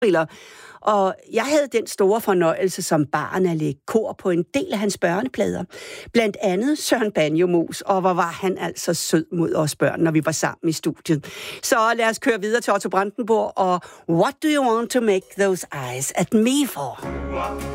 Og jeg havde den store fornøjelse som barn at lægge kor på en del af hans børneplader. Blandt andet Søren Banjo-Mus, og hvor var han altså sød mod os børn, når vi var sammen i studiet. Så lad os køre videre til Otto Brandenburg og What do you want to make those eyes at me for?